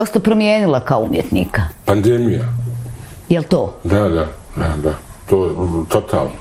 Dosta promijenila kao umjetnika. Pandemija. Jel to? Da. To je totalno.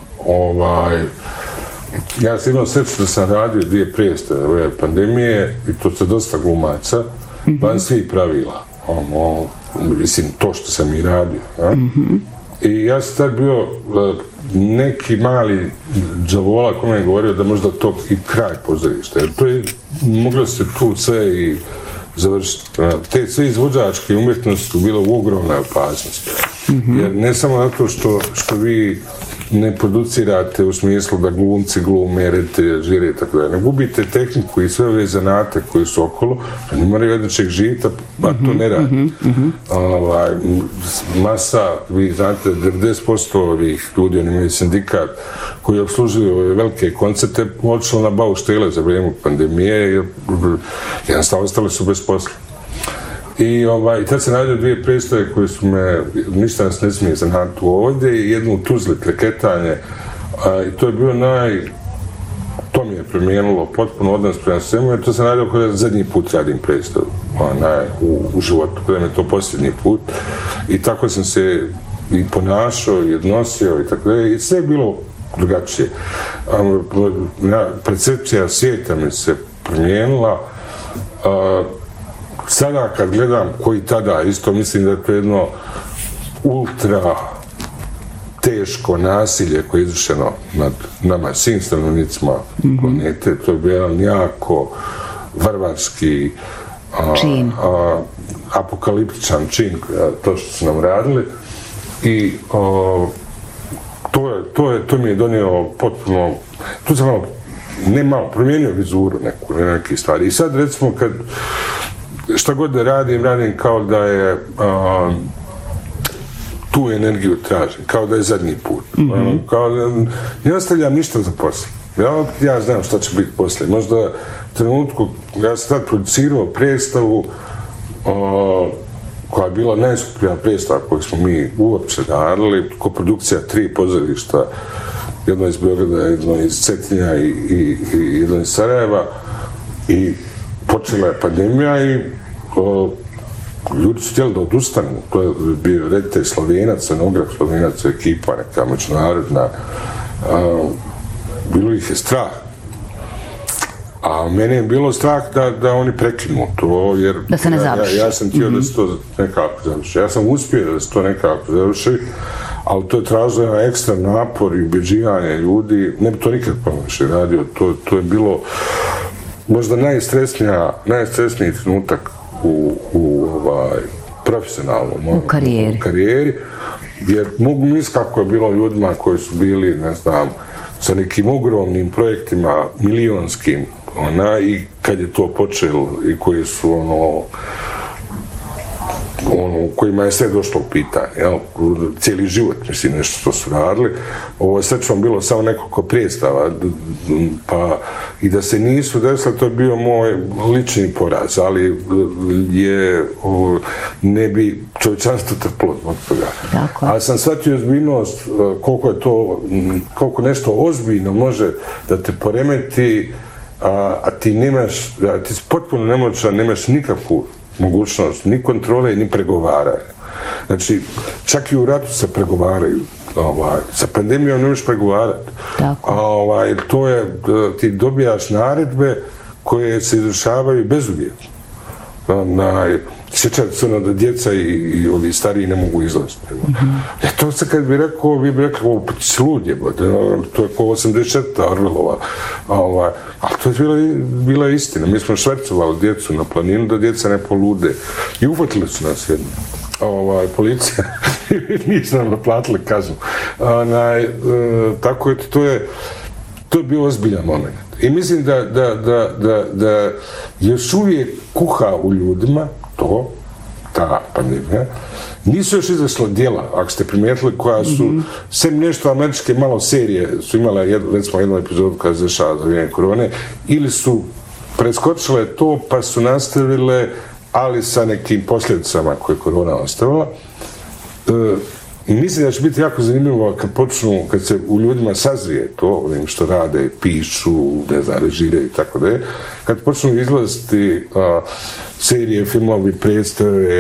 Ja sam imao sreću da sam radio 2 predstave ove pandemije i to sa dosta glumaca, van svih pravila. Mislim, to što sam i radio. I ja sam tad bio neki mali džavola koji mi je govorio da možda to i kraj pozorišta. Jer to je, moglo se tu sve i završiti. Te sve izvođačke umjetnosti su bile u ogromnoj opasnosti. Jer ne samo zato što vi ne producirate u smislu da glumci glume, reditelje, žire i tako da. Ne gubite tehniku i sve ove zanate koji su okolo, oni moraju od nečeg živjeti, a to ne radi. Masa, vi znate, 90% ovih ljudi, oni imaju sindikat koji obslužuju ove velike koncerte, odšlo na bauštele za vrijeme pandemije, jer jednostavno ostali su bez posla. I tad sam radio 2 predstave koje su me, ništa nas ne smije zanati ovdje, i jednu u Tuzli, Kreketanje, i to je bio to mi je promijenilo potpuno odnos prema svemu, jer to sam radio kada zadnji put radim predstavu u životu, kada mi je to posljednji put, i tako sam se i ponašao i odnosio i tako da, i sve je bilo drugačije. Percepcija svijeta mi se promijenila. Sada kad gledam koji tada, isto mislim da je to jedno ultra teško nasilje koje je izvršeno nad nama, svim stanovnicima planete, to je bio jedan jako varvarski, apokaliptičan čin, to što su nam radili, i to mi je donio potpuno, tu sam malo promijenio vizuru neke stvari. I sad recimo kad šta god da radim kao da je tu energiju tražim, kao da je zadnji put. Kao da ne ostavljam ništa za poslije. Ja znam šta će biti poslije. Možda u trenutku, ja sam tad producirao predstavu koja je bila najskuplja predstava koju smo mi uopće radili, koprodukcija 3 pozorišta, jedno iz Beograda, jedno iz Cetinja i jedno iz Sarajeva, i počela je pandemija i ljudi su htjeli da odustanu. To je bio reditelj Slovenac, scenograf Slovenac, ekipa neka međunarodna. Bilo ih je strah. A mene je bilo strah da oni prekinu to, jer da se ne završi. Ja sam htio da se to nekako završi. Ja sam uspio da se to nekako završi, ali to je tražilo jedan ekstra napor i ubeđivanje ljudi. Ne bi to nikad više radio. To je bilo možda najstresniji trenutak u profesionalnom karijeri, jer mogu misliti kako je bilo ljudima koji su bili, ne znam, sa nekim ogromnim projektima, milionskim, i kad je to počelo i koji su kojima je sve došlo u pitanje, cijeli život, mislim, nešto što su radili. Ovo je srećno bilo samo nekoliko predstava, pa i da se nisu desili, to je bio moj lični poraz, ali ne bi čovječanstvo trpilo od toga. Ali sam shvatio ozbiljnost, koliko nešto ozbiljno može da te poremeti, a ti si potpuno nemoćan, nemaš nikakvu mogućnost ni kontrole, ni pregovaranja. Znači, čak i u ratu se pregovaraju. Sa pandemijom ne možeš pregovarati. To je, ti dobijaš naredbe koje se izvršavaju bezuvjetno. Sjećate se da djeca i ovi stariji ne mogu izlaziti. To se kad bi rekao, vi bi rekao, pa ti si lud jebote, to je ko 84. Orvelova. Ali to je bila istina. Mi smo švercovali djecu na planinu da djeca ne polude. I uhvatili su nas jedno. Policija, nisu nam naplatili kaznu. Tako je, to je bio ozbiljan moment. I mislim da još uvijek kuha u ljudima ta pandemija. Nisu još izašla djela, ako ste primijetili, koja su, sem nešto američke malo serije, su imala recimo jednu epizodu koja se dešava za vrijeme korone, ili su preskočile to pa su nastavile, ali sa nekim posljedicama koje je korona ostavila. I mislim da će biti jako zanimljivo kad se u ljudima sazrije to, onim što rade, pišu, ne znam, režiraju i tako da je, kad počnu izlaziti serije, filmovi, predstave,